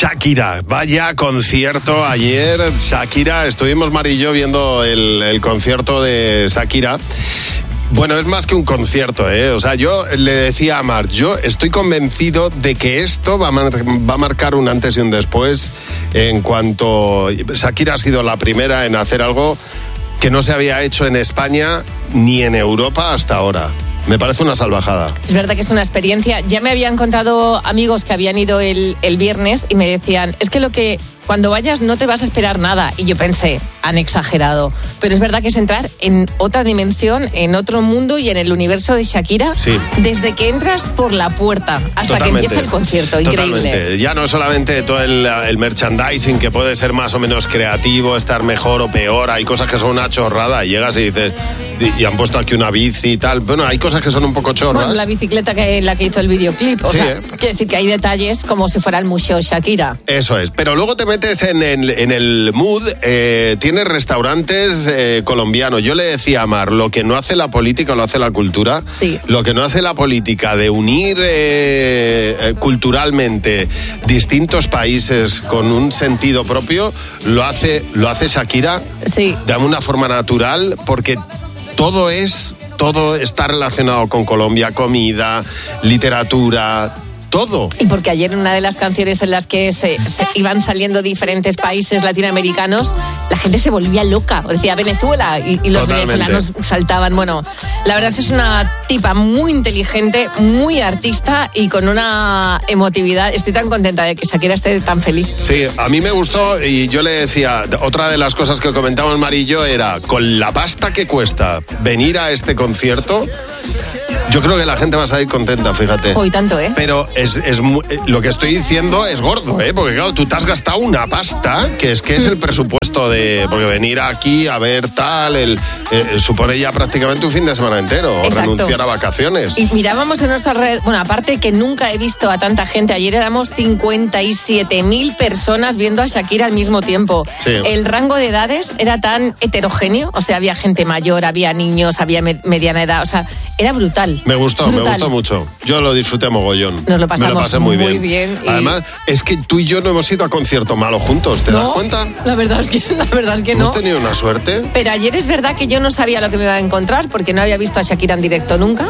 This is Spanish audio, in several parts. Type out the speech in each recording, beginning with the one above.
Shakira, vaya concierto ayer. Shakira, estuvimos Mar y yo viendo el concierto de Shakira. Bueno, es más que un concierto, ¿eh? O sea, yo le decía a Mar, yo estoy convencido de que esto va a marcar un antes y un después en cuanto... Shakira ha sido la primera en hacer algo que no se había hecho en España ni en Europa hasta ahora. Me parece una salvajada. Es verdad que es una experiencia. Ya me habían contado amigos que habían ido el viernes y me decían, es que cuando vayas no te vas a esperar nada. Y yo pensé, han exagerado. Pero es verdad que es entrar en otra dimensión, en otro mundo y en el universo de Shakira. Sí. Desde que entras por la puerta hasta que empieza el concierto. Increíble. Totalmente. Ya no solamente todo el merchandising, que puede ser más o menos creativo, estar mejor o peor. Hay cosas que son una chorrada y llegas y dices... Y han puesto aquí una bici y tal. Bueno, hay cosas que son un poco chorras. Bueno, la bicicleta la que hizo el videoclip. O sea, quiere decir que hay detalles como si fuera el Museo Shakira. Eso es. Pero luego te metes en el mood. Tienes restaurantes colombianos. Yo le decía a Mar, lo que no hace la política lo hace la cultura. Sí. Lo que no hace la política de unir culturalmente distintos países con un sentido propio, lo hace Shakira. Sí. De una forma natural, porque todo está relacionado con Colombia, comida, literatura, todo. Y porque ayer en una de las canciones en las que se iban saliendo diferentes países latinoamericanos, la gente se volvía loca. Decía Venezuela y los venezolanos saltaban. Bueno, la verdad es que es una tipa muy inteligente, muy artista y con una emotividad. Estoy tan contenta de que Shakira esté tan feliz. Sí, a mí me gustó y yo le decía, otra de las cosas que comentábamos Mar y yo era, con la pasta que cuesta venir a este concierto, yo creo que la gente va a salir contenta, fíjate. Hoy tanto, ¿eh? Pero lo que estoy diciendo es gordo, ¿eh? Porque claro, tú te has gastado una pasta, que es el presupuesto de... Porque venir aquí a ver tal, supone ya prácticamente un fin de semana entero. Exacto. O renunciar a vacaciones. Y mirábamos en nuestra red, bueno, aparte que nunca he visto a tanta gente, ayer éramos 57.000 personas viendo a Shakira al mismo tiempo. Sí. El rango de edades era tan heterogéneo, o sea, había gente mayor, había niños, había mediana edad, o sea, era brutal. Me gustó mucho. Yo lo disfruté mogollón. Nos lo pasamos me lo pasé muy bien. Y... Además, es que tú y yo no hemos ido a concierto malo juntos, ¿te das cuenta? La verdad es que no. ¿Hemos tenido una suerte? Pero ayer es verdad que yo no sabía lo que me iba a encontrar porque no había visto a Shakira en directo nunca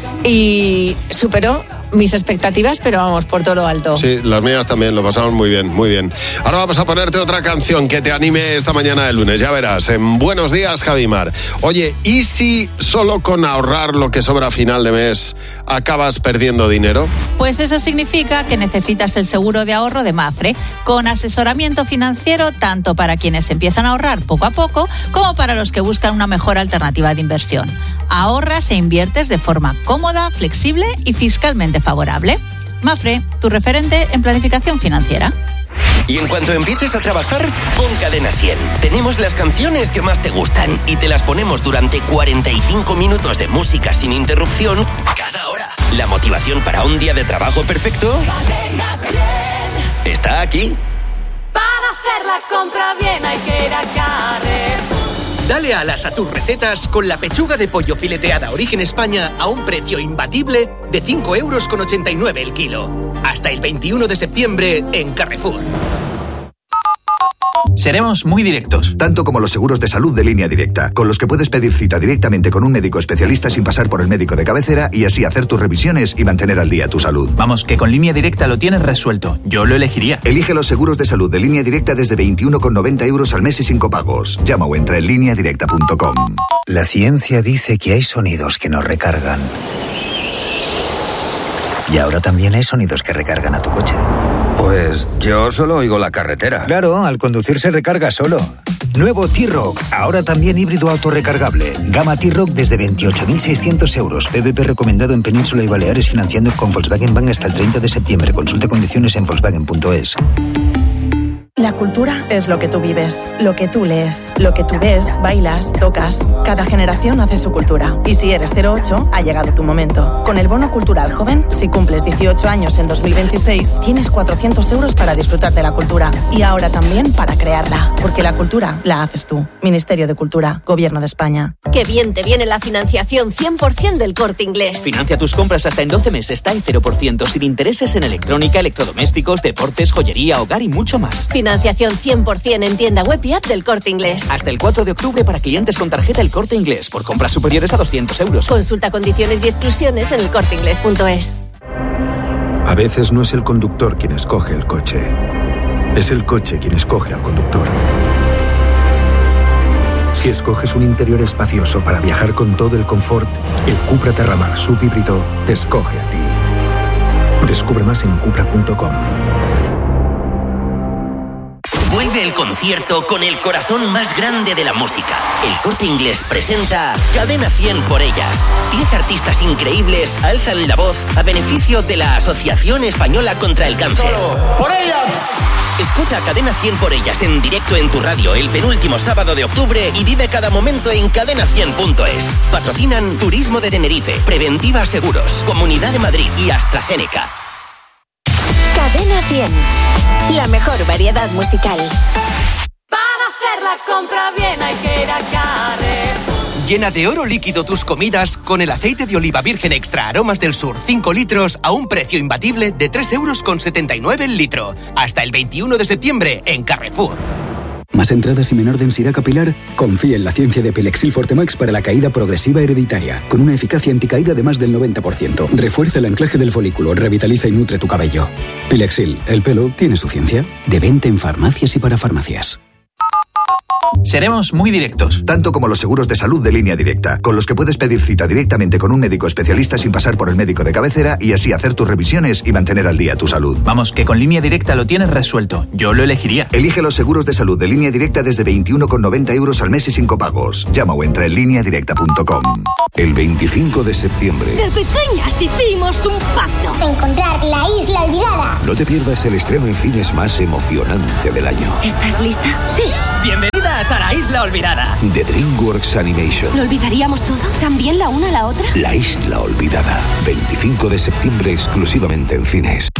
y superó mis expectativas, pero vamos, por todo lo alto. Sí, las mías también, lo pasamos muy bien, muy bien. Ahora vamos a ponerte otra canción que te anime esta mañana de lunes, ya verás, en Buenos Días, Javimar. Oye, ¿y si solo con ahorrar lo que sobra a final de mes acabas perdiendo dinero? Pues eso significa que necesitas el seguro de ahorro de Mapfre, con asesoramiento financiero tanto para quienes empiezan a ahorrar poco a poco, como para los que buscan una mejor alternativa de inversión. Ahorras e inviertes de forma cómoda, flexible y fiscalmente favorable. Mapfre, tu referente en planificación financiera. Y en cuanto empieces a trabajar, pon Cadena 100. Tenemos las canciones que más te gustan y te las ponemos durante 45 minutos de música sin interrupción cada hora. La motivación para un día de trabajo perfecto está aquí. Para hacer la compra bien hay que ir a Carrefour. Dale alas a tus recetas con la pechuga de pollo fileteada Origen España a un precio imbatible de 5,89 € el kilo. Hasta el 21 de septiembre en Carrefour. Seremos muy directos. Tanto como los seguros de salud de Línea Directa, con los que puedes pedir cita directamente con un médico especialista sin pasar por el médico de cabecera y así hacer tus revisiones y mantener al día tu salud. Vamos, que con Línea Directa lo tienes resuelto. Yo lo elegiría. Elige los seguros de salud de Línea Directa desde 21,90 € al mes y sin copagos. Llama o entra en lineadirecta.com. La ciencia dice que hay sonidos que nos recargan. Y ahora también hay sonidos que recargan a tu coche. Pues yo solo oigo la carretera. Claro, al conducir se recarga solo. Nuevo T-Roc, ahora también híbrido autorrecargable. Gama T-Roc desde 28.600 €. PVP recomendado en Península y Baleares, financiando con Volkswagen Bank hasta el 30 de septiembre. Consulte condiciones en Volkswagen.es. La cultura es lo que tú vives, lo que tú lees, lo que tú ves, bailas, tocas. Cada generación hace su cultura. Y si eres 08, ha llegado tu momento. Con el Bono Cultural Joven, si cumples 18 años en 2026, tienes 400 euros para disfrutar de la cultura. Y ahora también para crearla. Porque la cultura la haces tú. Ministerio de Cultura, Gobierno de España. Qué bien te viene la financiación 100% del Corte Inglés. Financia tus compras hasta en 12 meses, está en 0%, sin intereses en electrónica, electrodomésticos, deportes, joyería, hogar y mucho más. Financiación 100% en tienda web y app del Corte Inglés. Hasta el 4 de octubre para clientes con tarjeta El Corte Inglés, por compras superiores a 200 euros. Consulta condiciones y exclusiones en elcorteinglés.es. A veces no es el conductor quien escoge el coche, es el coche quien escoge al conductor. Si escoges un interior espacioso para viajar con todo el confort, el Cupra Terramar subhíbrido te escoge a ti. Descubre más en cupra.com. Vuelve el concierto con el corazón más grande de la música. El Corte Inglés presenta Cadena 100 por ellas. 10 artistas increíbles alzan la voz a beneficio de la Asociación Española contra el Cáncer. ¡Por ellas! Escucha Cadena 100 por ellas en directo en tu radio el penúltimo sábado de octubre y vive cada momento en cadena100.es. Patrocinan Turismo de Tenerife, Preventiva Seguros, Comunidad de Madrid y AstraZeneca. Cadena 100. La mejor variedad musical. Para hacer la compra bien hay que ir a Carrefour. Llena de oro líquido tus comidas con el aceite de oliva virgen extra Aromas del Sur 5 litros a un precio imbatible de 3,79 € el litro. Hasta el 21 de septiembre en Carrefour. ¿Más entradas y menor densidad capilar? Confía en la ciencia de Pilexil Fortemax para la caída progresiva hereditaria, con una eficacia anticaída de más del 90%. Refuerza el anclaje del folículo, revitaliza y nutre tu cabello. Pilexil, el pelo tiene su ciencia. De venta en farmacias y para farmacias. Seremos muy directos. Tanto como los seguros de salud de Línea Directa, con los que puedes pedir cita directamente con un médico especialista sin pasar por el médico de cabecera y así hacer tus revisiones y mantener al día tu salud. Vamos, que con Línea Directa lo tienes resuelto. Yo lo elegiría. Elige los seguros de salud de Línea Directa desde 21,90 € al mes y sin copagos. Llama o entra en lineadirecta.com. El 25 de septiembre. De pequeñas hicimos un pacto. Encontrar la isla olvidada. No te pierdas el estreno en cines más emocionante del año. ¿Estás lista? Sí. Bienvenidas a la Isla Olvidada. De DreamWorks Animation. ¿Lo olvidaríamos todo? ¿También la una a la otra? La Isla Olvidada. 25 de septiembre exclusivamente en cines.